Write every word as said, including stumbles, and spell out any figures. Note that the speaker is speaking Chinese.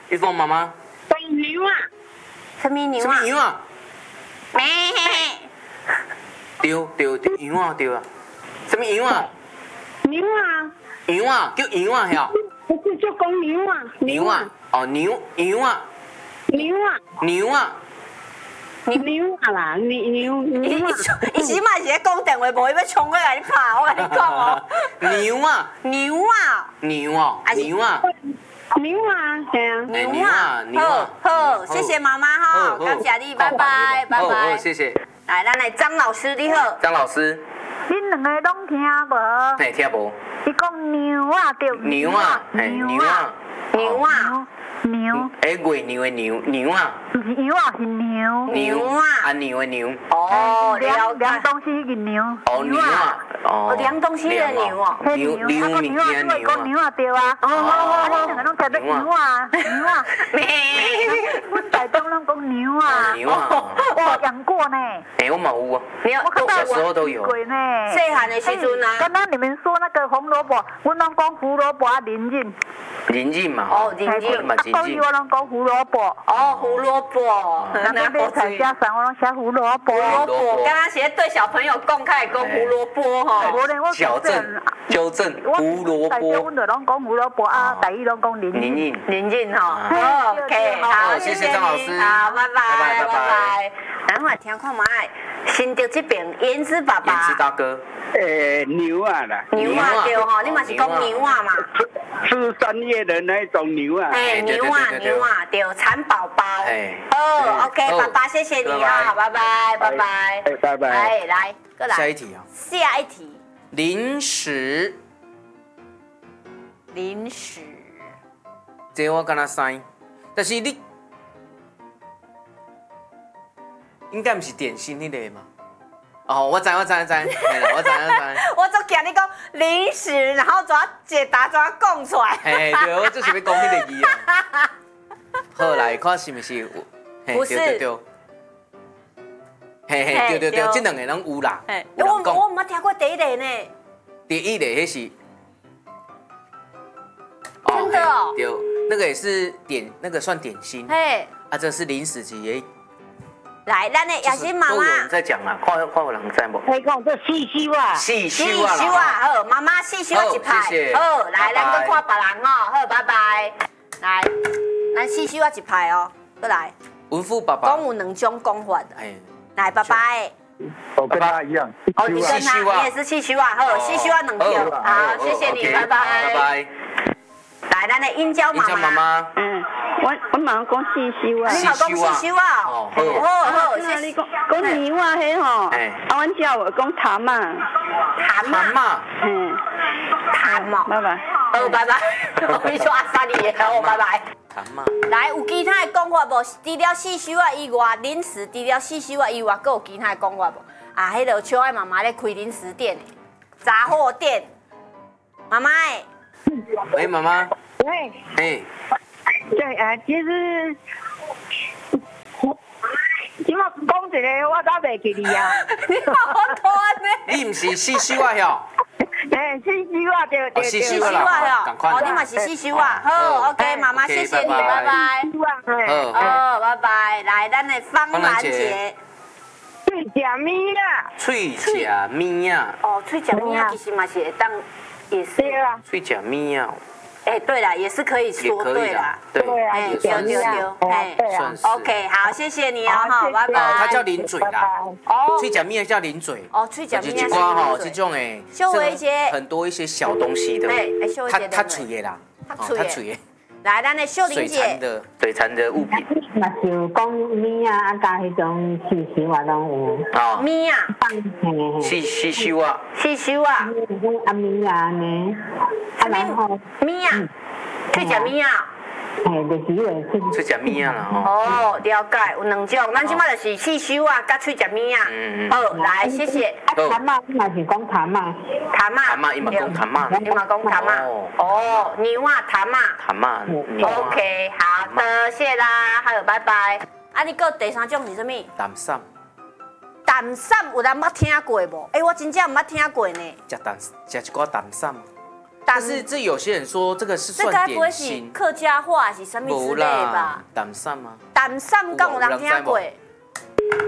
玉凤妈妈。 公牛啊， 什么牛什么啊？ 牛啊？ 咩？ 对对对，羊啊对啊。什么羊啊？ 牛啊， 羊啊，叫羊啊晓。 不是叫公牛啊， 牛啊，哦牛羊啊， 牛啊， 牛啊。 牛啊啦，牛牛伊牛啊， 伊起码是在讲电话，无伊要冲过来你拍，我跟你讲哦。 牛啊， 牛啊， 牛啊，牛啊。 牛啊，对啊， 牛啊，好好，谢谢妈妈哈，感谢你，拜拜，拜好好， 拜。 谢谢来，咱来张老师你好。 张老师。 恁两个拢听无？ 嘿，听无？ 伊讲牛啊，对。 牛啊，嘿，牛啊。 牛啊， 牛。 哎，月牛的牛，牛啊。 不是牛啊，是牛。 牛啊， 啊牛的牛。 哦，了量量解。 东西迄个牛。 哦牛啊， 哦，量东西的牛哦。 迄牛牛物件牛啊， 牛啊。 讲牛啊，对啊。 哦啊， 哦恁两个拢听到牛啊，牛啊。 咩？ 阮台中拢讲牛啊。 牛啊。 我养过呢。 哎，我嘛有啊。 你有我看到小时候都有过呢。 细汉的时阵啊。 刚刚你们说那个红萝卜，阮拢讲胡萝卜啊，林荫。 林荫嘛。 哦，林荫嘛林荫。 我拢讲胡萝卜。 哦，胡萝卜。 那边买菜加上我拢写胡萝卜。 胡萝卜，刚刚是对小朋友讲开讲胡萝卜哈。 无咧，我矫正，纠正，胡萝台中卜。 阮就拢讲胡萝卜啊，台语拢讲林荫。 林荫。 林荫哈。OK，好， 谢谢张老师。 好，拜拜， 拜拜，拜拜。 然后来听看嘛，新竹这边颜值爸爸。 颜值大哥。 诶，牛啊啦， 牛啊对吼，你嘛是讲牛啊嘛。 吃三叶的那一种牛啊。 哎，牛啊牛啊，对，蚕宝宝。 哎。 哦 ，OK，爸爸谢谢你啊，拜拜拜拜。 哎，拜拜。 哎，来，过来。 下一题啊。 下一题。 零食。 零食。 这我敢若知，但是你应该不是点心迄个嘛？哦，我知我知我知，嘿啦，我知我知。 我就惊你讲零食，然后怎解答怎讲出来？ 嘿，对，我就是要讲迄个字啊。好，来看是不是有？ 不是。 对对对。嘿嘿，对对对，这两个拢有啦。 哎，我我唔捌听过第一个呢。 第一个迄是。 真的哦。 对，那个也是点，那个算点心。 嘿。 啊，这是零食级的。 来，咱的雅欣妈妈。 都有人在讲啦，看看有人知无？ 你讲这细修啊， 细修细啊， 修啊，好，妈妈细修一排，好，来，咱去看别人哦，好，拜拜。来，咱细修一排哦，过来。 文富爸爸。 讲有两种讲法的。哎。来，拜拜。 我跟他一样。 哦，你跟他，你也是细修啊，好，细修啊两条，好，谢谢你，拜拜。 拜拜。 来，咱的殷娇妈妈。 殷娇妈妈。 嗯，我我马上讲细修啊。 你好，讲细修啊。 哦， 好，好， 谢谢你讲讲牛啊，迄吼。哎。啊，阮家有讲痰嘛。 痰嘛。 痰嘛。 嗯。 痰嘛。 拜拜。 好，拜拜。我跟你说阿萨利的，好，拜拜。 痰嘛。 来，有其他的讲法无？除了细修啊以外，零食除了细修啊以外，还有其他的讲法无？啊，迄个小爱妈妈咧开零食店，杂货店。妈妈。 喂，妈妈。 喂。 哎。 对啊，其实，即马讲一个我打袂记你啊。 你好拖呢。 你唔是细修啊哟？ 哎，细修啊，对对对。 细修啊，赶快。 哦，你嘛是细修啊，好 ，OK，妈妈谢谢你，拜拜。 好， 好，拜拜。来，咱的方兰姐。 脆食米啊。 脆食米啊。 哦，脆食米啊，其实嘛是会当，也是啊。 脆食米啊。 哎，对啦，也是可以说对啦， 对， 哎，丢丢丢，哎，OK，好，谢谢你哦，哈，拜拜。 哦，它叫零嘴啦，哦，脆角面叫零嘴， 哦，脆角面是零嘴， 哈，这种哎， 秀一些很多一些小东西的， 对，秀一些， 它它脆的啦， 它脆的， 来，咱的秀玲姐， 水残的水残的物品， 嘛是讲米啊，啊加迄种细修啊拢有， 哦， 米啊， 细细修啊， 细修啊， 啊米啊呢， 啊然后米啊。脆食米啊， 嘿，就是个脆食米啊啦吼。 哦，了解，有两种，咱即摆就是细修啊，甲脆食米啊。嗯嗯。好，来，谢谢。 啊，痰嘛，嘛是讲痰嘛。 痰嘛。 痰嘛，伊嘛讲痰嘛。 伊嘛讲痰嘛。哦，牛啊，痰嘛。 痰嘛。 OK，好的，谢啦，好，拜拜。啊，你个第三种是啥物？ 淡散。 淡散有人捌听过无？哎，我真正毋捌听过呢。 食淡，食一寡淡散。 但是这有些人说这个是这算该不会是点心， 客家话是什么之类吧？ 蛋散吗？ 蛋散敢有人听过？